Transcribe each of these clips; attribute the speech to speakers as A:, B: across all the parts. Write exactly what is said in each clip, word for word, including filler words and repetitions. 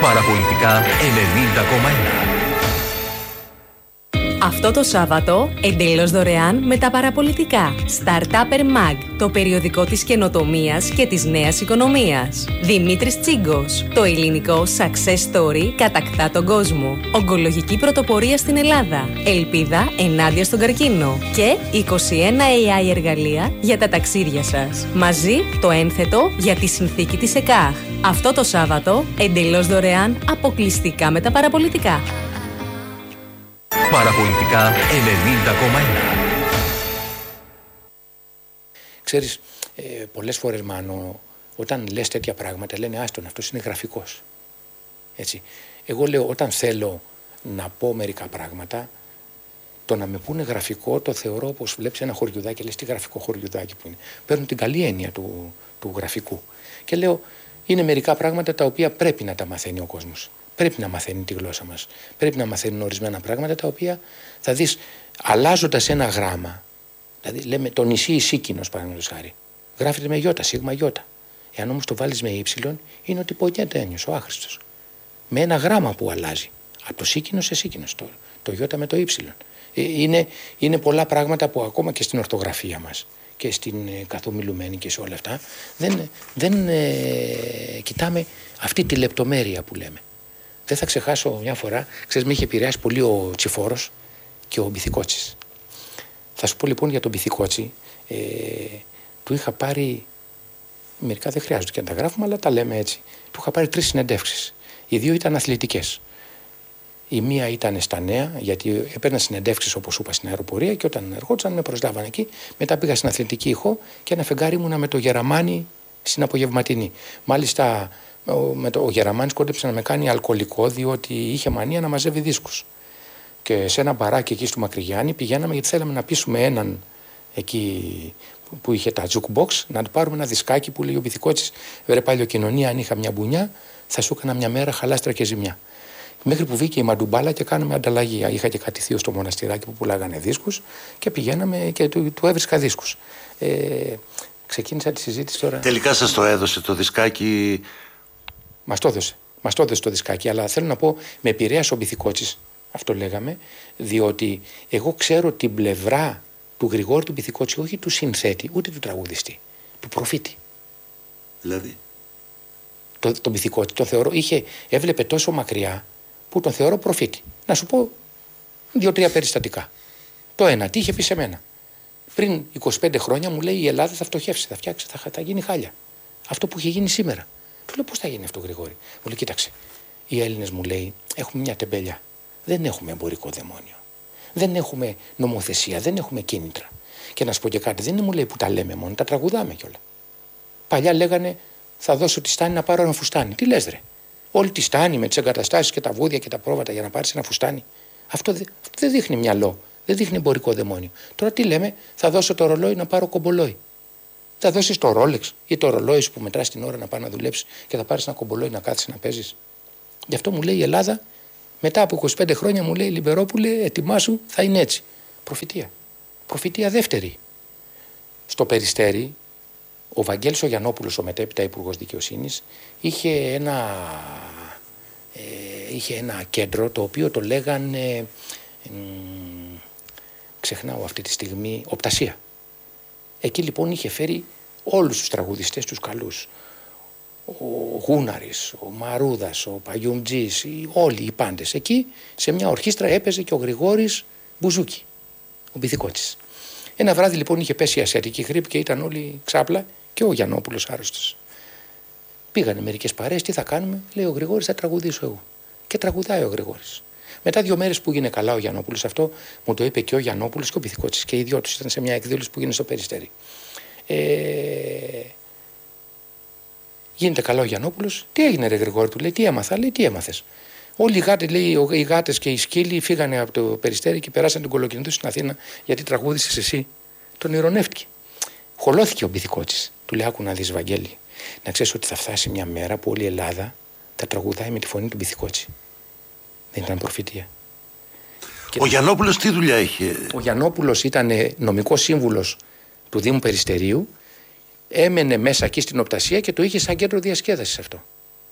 A: Παραπολιτικά ενενήντα κόμμα ένα.
B: Αυτό το Σάββατο, εντελώς δωρεάν με τα παραπολιτικά. Startupper Mag, το περιοδικό της καινοτομίας και της νέας οικονομίας. Δημήτρης Τσίγκος, το ελληνικό success story κατακτά τον κόσμο. Ογκολογική πρωτοπορία στην Ελλάδα. Ελπίδα ενάντια στον καρκίνο. Και είκοσι ένα έι άι εργαλεία για τα ταξίδια σας. Μαζί το ένθετο για τη συνθήκη της ΕΚΑΧ. Αυτό το Σάββατο, εντελώς δωρεάν, αποκλειστικά με τα παραπολιτικά.
A: Παραπολιτικά ενενήντα κόμμα ένα.
C: Ξέρεις, ε, πολλές φορές, Μάνο, όταν λες τέτοια πράγματα, λένε άστον, αυτός είναι γραφικός. Έτσι. Εγώ λέω, όταν θέλω να πω μερικά πράγματα, το να με πούνε γραφικό το θεωρώ όπως βλέπεις ένα χωριουδάκι και λες τι γραφικό χωριουδάκι που είναι. Παίρνουν την καλή έννοια του, του γραφικού. Και λέω, είναι μερικά πράγματα τα οποία πρέπει να τα μαθαίνει ο κόσμος. Πρέπει να μαθαίνει τη γλώσσα μας. Πρέπει να μαθαίνουν ορισμένα πράγματα τα οποία θα δεις αλλάζοντας ένα γράμμα. Δηλαδή, λέμε το νησί Ισίκινος, παραδείγματος χάρη. Γράφεται με γιώτα, σίγμα γιώτα. Εάν όμως το βάλεις με ύψιλον, είναι ότι πονιέται ένιος, ο άχρηστος. Με ένα γράμμα που αλλάζει. Από το Σίκινο σε Σίκινος, το, το γιώτα με το ύψιλον. Ε, είναι, είναι πολλά πράγματα που ακόμα και στην ορθογραφία μας και στην ε, καθομιλουμένη και σε όλα αυτά δεν, δεν ε, κοιτάμε αυτή τη λεπτομέρεια που λέμε. Δεν θα ξεχάσω μια φορά, ξέρεις, με είχε επηρεάσει πολύ ο Τσιφόρος και ο Μπιθικότσης. Θα σου πω λοιπόν για τον Μπιθικότσι, ε, του είχα πάρει, μερικά δεν χρειάζονται και να τα γράφουμε, αλλά τα λέμε έτσι. Του είχα πάρει τρεις συνεντεύξεις. Οι δύο ήταν αθλητικές. Η μία ήταν στα Νέα, γιατί έπαιρνα συνεντεύξεις όπως σου είπα στην αεροπορία και όταν ερχόντουσαν με προσλάβαν εκεί. Μετά πήγα στην αθλητική ηχό και ένα φεγγάρι ήμουνα με το Γεραμάνι στην απογευματινή. Μάλιστα. Ο, με το, ο Γεραμάνης κόντεψε να με κάνει αλκοολικό, διότι είχε μανία να μαζεύει δίσκους. Και σε ένα μπαράκι εκεί στο Μακρυγιάννη πηγαίναμε γιατί θέλαμε να πείσουμε έναν εκεί που, που είχε τα jukebox να του πάρουμε ένα δισκάκι που λέει ο Μπιθικότσης, βρε παλιοκοινωνία, αν είχα μια μπουνιά, θα σου έκανα μια μέρα χαλάστρα και ζημιά. Μέχρι που βγήκε η Μαντουμπάλα και κάναμε ανταλλαγή. Είχα και κάτι θείο στο μοναστηράκι που πουλάγανε δίσκους και πηγαίναμε και του, του έβρισκα δίσκους. Ε, ξεκίνησα τη συζήτηση τώρα.
D: Τελικά σας το έδωσε το δισκάκι.
C: Μας το έδωσε. Μας το έδωσε το δισκάκι. Αλλά θέλω να πω, με επηρέασε ο Μπιθικότσης, αυτό λέγαμε, διότι εγώ ξέρω την πλευρά του Γρηγόρη του Μπιθικότση, όχι του συνθέτη, ούτε του τραγουδιστή, του προφήτη.
D: Δηλαδή.
C: Το, τον Μπιθικότη τον θεωρώ, είχε, έβλεπε τόσο μακριά που τον θεωρώ προφήτη. Να σου πω δύο-τρία περιστατικά. Το ένα, τι είχε πει σε μένα. Πριν είκοσι πέντε χρόνια μου λέει η Ελλάδα θα φτωχεύσει, θα φτιάξει, θα, θα γίνει χάλια. Αυτό που είχε γίνει σήμερα. Του λέω πώς θα γίνει αυτό, Γρηγόρη. Μου λέει κοίταξε, οι Έλληνες μου λέει έχουμε μια τεμπέλια. Δεν έχουμε εμπορικό δαιμόνιο. Δεν έχουμε νομοθεσία, δεν έχουμε κίνητρα. Και να σου πω και κάτι, δεν είναι μου λέει που τα λέμε μόνο, τα τραγουδάμε κιόλα. Παλιά λέγανε θα δώσω τη στάνη να πάρω ένα φουστάνι. Τι λες ρε. Όλη τη στάνη με τις εγκαταστάσεις και τα βούδια και τα πρόβατα για να πάρεις ένα φουστάνι. Αυτό, δε, αυτό δεν δείχνει μυαλό, δεν δείχνει εμπορικό δαιμόνιο. Τώρα τι λέμε, θα δώσω το ρολόι να πάρω κομπολόι. Θα δώσεις το Rolex ή το ρολόι σου που μετράς την ώρα να πάει να δουλέψεις και θα πάρεις ένα κομπολόι να κάθεσαι να παίζεις. Γι' αυτό μου λέει η Ελλάδα, μετά από είκοσι πέντε χρόνια μου λέει Λιμπερόπουλε, ετοιμάσου, θα είναι έτσι. Προφητεία. Προφητεία δεύτερη. Στο Περιστέρι, ο Βαγγέλης ο Γιαννόπουλος, ο μετέπειτα Υπουργός Δικαιοσύνης, είχε ένα, ε, είχε ένα κέντρο το οποίο το λέγανε, ε, ε, ξεχνάω αυτή τη στιγμή, Οπτασία. Εκεί λοιπόν είχε φέρει όλους τους τραγουδιστές τους καλούς. Ο Γούναρης, ο Μαρούδας, ο Παγιουμτζής, όλοι οι πάντες. Εκεί σε μια ορχήστρα έπαιζε και ο Γρηγόρης Μπουζούκι, ο Μπιθικότσης. Ένα βράδυ λοιπόν είχε πέσει η ασιατική γρίπη και ήταν όλοι ξάπλα και ο Γιαννόπουλος άρρωστος. Πήγανε μερικές παρέες, τι θα κάνουμε, λέει ο Γρηγόρης, θα τραγουδήσω εγώ. Και τραγουδάει ο Γρηγόρης. Μετά δύο μέρες που έγινε καλά ο Γιαννόπουλος, αυτό μου το είπε και ο Γιαννόπουλος και ο Μπιθικότσης και οι δυο τους ήταν σε μια εκδήλωση που έγινε στο Περιστέρι. Ε... Γίνεται καλά ο Γιαννόπουλος, τι έγινε ρε Γρηγόρη, του λέει, τι έμαθα, λέει, τι έμαθες. Όλοι οι γάτες, λέει, οι γάτες και οι σκύλοι φύγανε από το Περιστέρι και περάσαν την Κολοκυνθού στην Αθήνα γιατί τραγούδησες εσύ. Τον ηρωνεύτηκε. Χολώθηκε ο Μπιθικότσης. Του λέει, άκου να δεις Βαγγέλη, να ξέρεις ότι θα φτάσει μια μέρα που όλη η Ελλάδα θα τραγουδάει με τη φωνή του Μπιθικότση. Δεν ήταν προφητεία.
D: Ο και... Γιαννόπουλος τι δουλειά είχε?
C: Ο Γιαννόπουλος ήταν νομικός σύμβουλος του Δήμου Περιστερίου. Έμενε μέσα εκεί στην Οπτασία και το είχε σαν κέντρο διασκέδασης αυτό.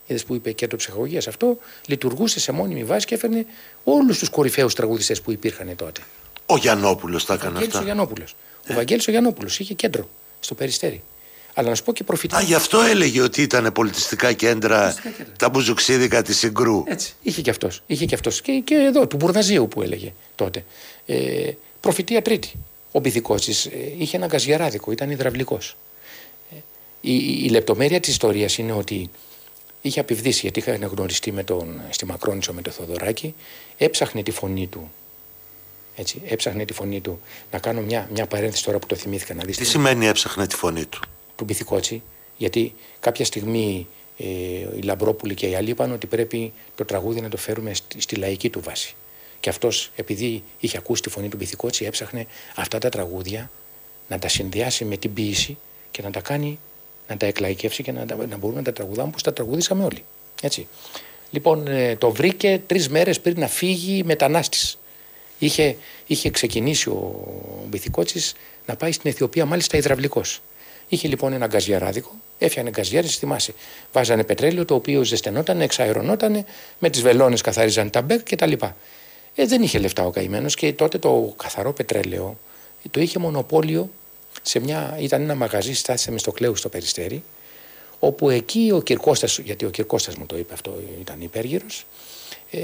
C: Είδες που είπε κέντρο ψυχαγωγίας. Αυτό λειτουργούσε σε μόνιμη βάση και έφερνε όλους τους κορυφαίους τραγουδιστές που υπήρχαν τότε.
D: Ο Γιαννόπουλος τα έκανε αυτά.
C: Ο Γιαννόπουλος.
D: Ε.
C: Ο Βαγγέλης ο Γιαννόπουλος είχε κέντρο στο Περιστέρι. Αλλά να σου πω και προφητικά.
D: Α, γι' αυτό έλεγε ότι ήταν πολιτιστικά κέντρα, πολιτιστικά κέντρα. Τα μπουζουξίδικα της Συγκρού.
C: Έτσι. Είχε και αυτός. Είχε και, αυτός. Και, και εδώ, του Μπουρδαζίου που έλεγε τότε. Ε, προφητεία τρίτη. Ο Μπιθικότσης ε, είχε ένα γκαζιαράδικο, ήταν υδραυλικός. Ε, η, η, η λεπτομέρεια της ιστορίας είναι ότι είχε απειβδίσει, γιατί είχαν γνωριστεί με τον, στη Μακρόνισσο με τον Θοδωράκη, έψαχνε τη φωνή του. Έτσι, έψαχνε τη φωνή του. Να κάνω μια, μια παρένθεση τώρα που το θυμήθηκα να δεις.
D: Τι σημαίνει έψαχνε τη φωνή του?
C: Του Μπιθικότση, γιατί κάποια στιγμή ε, οι Λαμπρόπουλοι και οι άλλοι είπαν ότι πρέπει το τραγούδι να το φέρουμε στη, στη λαϊκή του βάση. Και αυτός, επειδή είχε ακούσει τη φωνή του Μπιθικότση, έψαχνε αυτά τα τραγούδια να τα συνδυάσει με την ποίηση και να τα κάνει, να τα εκλαϊκεύσει και να, τα, να μπορούν να τα τραγουδάμε όπως τα τραγουδήσαμε όλοι. Έτσι. Λοιπόν, ε, το βρήκε τρεις μέρες πριν να φύγει μετανάστης. Είχε, είχε ξεκινήσει ο Μπιθικότσης να πάει στην Αιθιοπία, μάλιστα υδραυλικός. Είχε λοιπόν ένα γκαζιαράδικο, έφτιανε γκαζιάρες, θυμάσαι. Βάζανε πετρέλαιο το οποίο ζεσθενόταν, εξαερωνόταν, με τις βελόνες καθαρίζαν τα μπέκ κτλ. Ε, δεν είχε λεφτά ο καημένος και τότε το καθαρό πετρέλαιο το είχε μονοπόλιο σε μια. Ήταν ένα μαγαζί, στάθησε με στο Κλέου στο Περιστέρι, όπου εκεί ο Κυρκώστας, γιατί ο Κυρκώστας μου το είπε αυτό, ήταν υπέργυρος, ε,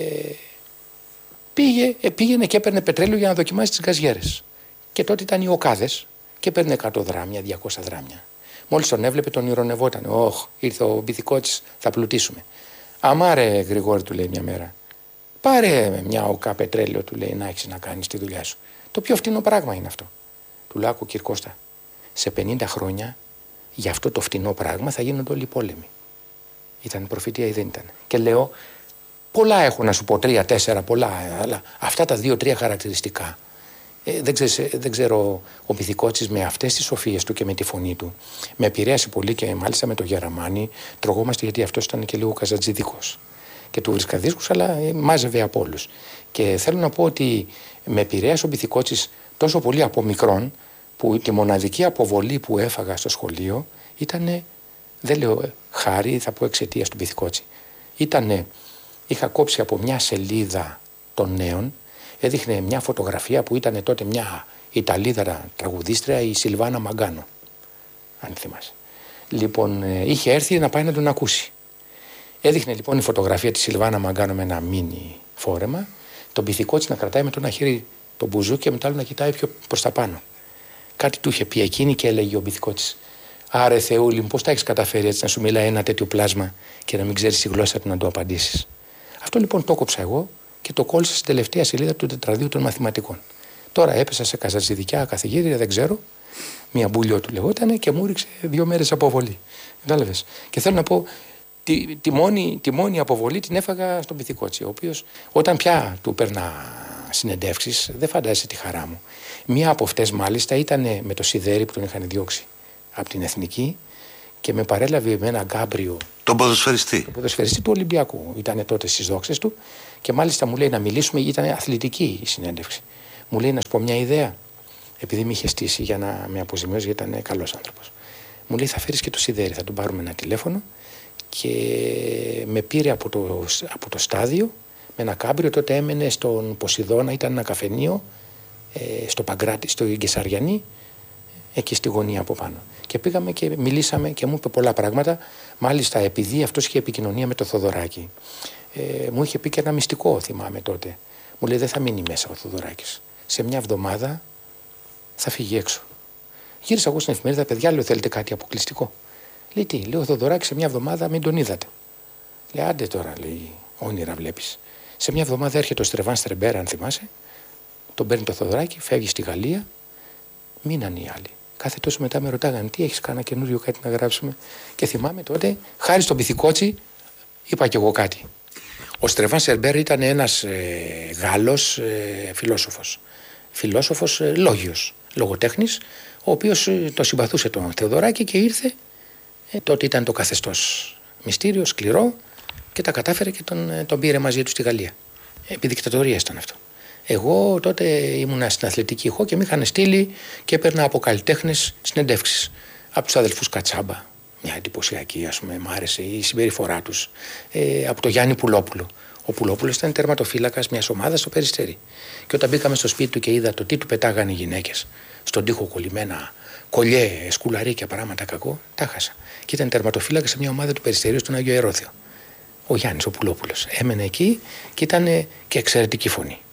C: πήγε, ε, πήγαινε και έπαιρνε πετρέλαιο για να δοκιμάσει τις γκαζιέρες. Και τότε ήταν οι οκάδες. Και έπαιρνε εκατό δράμια, διακόσια δράμια. Μόλις τον έβλεπε, τον ηρωνευόταν. Όχ, ήρθε ο Μπιθικότσης, θα πλουτίσουμε. Αμάρε, Γρηγόρη, του λέει μια μέρα. Πάρε μια οκά πετρέλαιο, του λέει, να έχεις να κάνεις τη δουλειά σου. Το πιο φτηνό πράγμα είναι αυτό. Του λέω, άκου Κυρκώστα, σε πενήντα χρόνια για αυτό το φτηνό πράγμα θα γίνονται όλοι οι πόλεμοι. Ήταν προφητεία ή δεν ήταν? Και λέω, πολλά έχω να σου πω, τρία, τέσσερα, πολλά, αλλά αυτά τα δύο-τρία χαρακτηριστικά. Ε, δεν, ξέρεις, δεν ξέρω, ο Μπιθικότσης με αυτές τις σοφίες του και με τη φωνή του με επηρέασε πολύ και μάλιστα με το Γεραμάνι τρογόμαστε, γιατί αυτός ήταν και λίγο καζατζιδικός και του βρίσκα δίσκους, αλλά ε, μάζευε από όλους. Και θέλω να πω ότι με επηρέασε ο Μπιθικότσης τόσο πολύ από μικρόν, που τη μοναδική αποβολή που έφαγα στο σχολείο ήταν, δεν λέω χάρη, θα πω εξαιτίας του Μπιθικότση. Ήτανε, είχα κόψει από μια σελίδα των νέων. Έδειχνε μια φωτογραφία που ήταν τότε μια Ιταλίδα τραγουδίστρια, η Σιλβάνα Μαγκάνο, αν θυμάσαι. Λοιπόν, είχε έρθει να πάει να τον ακούσει. Έδειχνε λοιπόν η φωτογραφία της Σιλβάνα Μαγκάνο με ένα μίνι φόρεμα, τον Μπιθικότση να κρατάει με το ένα χέρι τον μπουζούκι και με το άλλο να κοιτάει πιο προς τα πάνω. Κάτι του είχε πει εκείνη και έλεγε ο Μπιθικότσης, άρε Θεούλη μου, πώς τα έχεις καταφέρει έτσι να σου μιλάει ένα τέτοιο πλάσμα και να μην ξέρεις τη γλώσσα του να του απαντήσεις? Αυτό λοιπόν το κόψα εγώ και το κόλλησα στην τελευταία σελίδα του τετραδίου των μαθηματικών. Τώρα έπεσα σε καζατζηδικιά καθηγήτρια, δεν ξέρω, μία μπουλιό του λεγότανε και μου ρίξε δύο μέρες αποβολή. Κατάλαβες? Και θέλω να πω, τη, τη, μόνη, τη μόνη αποβολή την έφαγα στον Μπιθικότση, ο οποίος όταν πια του παίρνα συνεντεύξεις, δεν φαντάζεσαι τη χαρά μου. Μία από αυτές μάλιστα ήταν με το Σιδέρι που τον είχαν διώξει από την Εθνική και με παρέλαβε με ένα γκάμπριο.
D: Τον ποδοσφαιριστή. Τον
C: ποδοσφαιριστή του Ολυμπιακού. Ήταν τότε στις δόξες του και μάλιστα μου λέει να μιλήσουμε, ήταν αθλητική η συνέντευξη. Μου λέει να σου πω μια ιδέα, επειδή με είχε στήσει για να με αποζημιώσει, γιατί ήταν καλός άνθρωπος. Μου λέει θα φέρεις και το Σιδέρι, θα τον πάρουμε ένα τηλέφωνο και με πήρε από το, από το στάδιο με ένα κάμπριο. Τότε έμενε στον Ποσειδώνα, ήταν ένα καφενείο ε, στο Παγκράτη, στο Γκεσαριανή, εκεί στη γωνία από πάνω. Και πήγαμε και μιλήσαμε και μου είπε πολλά πράγματα. Μάλιστα, επειδή αυτός είχε επικοινωνία με το Θοδωράκη, ε, μου είχε πει και ένα μυστικό, θυμάμαι τότε. Μου λέει: δεν θα μείνει μέσα ο Θοδωράκης. Σε μια εβδομάδα θα φύγει έξω. Γύρισα εγώ στην εφημερίδα, παιδιά, λέω: θέλετε κάτι αποκλειστικό? Λέει: τι? Λέω: ο Θοδωράκης σε μια εβδομάδα μην τον είδατε. Λέει: άντε τώρα, λέει, όνειρα βλέπεις. Σε μια εβδομάδα έρχεται ο Στρεβάν Στρεμπέρα, αν θυμάσαι, τον παίρνει το Θοδωράκη, φεύγει στη Γαλλία. Μείναν οι άλλοι. Κάθε τόσο μετά με ρωτάγανε: τι έχεις κανένα καινούριο κάτι να γράψουμε? Και θυμάμαι τότε, χάρη στον Μπιθικότση, είπα κι εγώ κάτι. Ο Στρεβάν Στρεμπέρα ήταν ένας ε, Γάλλος ε, φιλόσοφος. Φιλόσοφος ε, λόγιος, λογοτέχνης, ο οποίος ε, το συμπαθούσε τον Θεοδωράκη και ήρθε. Ε, τότε ήταν το καθεστώς μυστήριο, σκληρό, και τα κατάφερε και τον, τον πήρε μαζί του στη Γαλλία. Επί δικτατορία ήταν αυτό. Εγώ τότε ήμουνα στην αθλητική ηχό και με είχαν στείλει και έπαιρνα από καλλιτέχνες συνεντεύξεις. Από τους αδελφούς Κατσάμπα, μια εντυπωσιακή, ας πούμε, μ' άρεσε η συμπεριφορά τους, ε, από το Γιάννη Πουλόπουλο. Ο Πουλόπουλος ήταν τερματοφύλακας μιας ομάδας στο Περιστέρι. Και όταν μπήκαμε στο σπίτι του και είδα το τι του πετάγανε οι γυναίκες, στον τοίχο κολλημένα κολλιέ, σκουλαρίκια, πράγματα κακό, τα χάσα. Και ήταν τερματοφύλακας σε μια ομάδα του Περιστερίου στον Άγιο Ερώθιο. Ο Γιάννης ο Πουλόπουλος έμενε εκεί και ήταν και εξαιρετική φωνή.